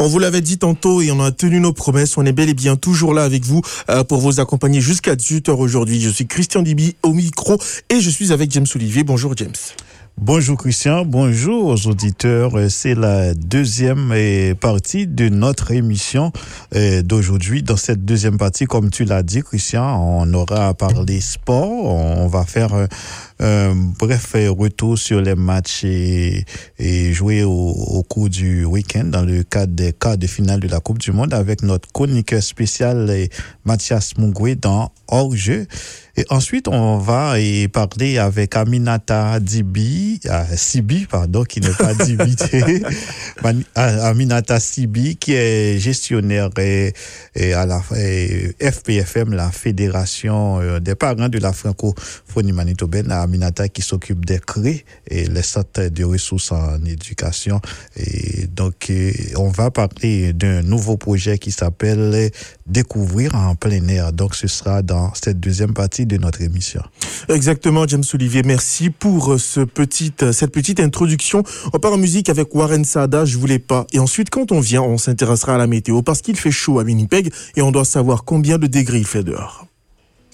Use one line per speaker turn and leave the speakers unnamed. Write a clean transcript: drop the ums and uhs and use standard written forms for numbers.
On vous l'avait dit tantôt et on a tenu nos promesses. On est bel et bien toujours là avec vous pour vous accompagner jusqu'à 18h aujourd'hui. Je suis Christian Dibi au micro et je suis avec James Olivier. Bonjour James.
Bonjour Christian, bonjour aux auditeurs. C'est la deuxième partie de notre émission d'aujourd'hui. Dans cette deuxième partie, comme tu l'as dit Christian, on aura parlé sport. On va faire bref retour sur les matchs et joués au cours du week-end dans le cadre des quarts de finale de la Coupe du Monde avec notre chroniqueur spécial Mathias Mungwe dans Hors-jeu. Et ensuite, on va parler avec Aminata Sibi, qui n'est pas Dibité. Aminata Sibi, qui est gestionnaire à la FPFM, la Fédération des parents de la francophonie manitobaine. Aminata qui s'occupe des CRE et les centres de ressources en éducation. Et donc, on va parler d'un nouveau projet qui s'appelle Découvrir en plein air. Donc, ce sera dans cette deuxième partie de notre émission.
Exactement, James Olivier. Merci pour cette petite introduction. On part en musique avec Warren Sada, Je voulais pas. Et ensuite, quand on vient, on s'intéressera à la météo parce qu'il fait chaud à Winnipeg et on doit savoir combien de degrés il fait dehors.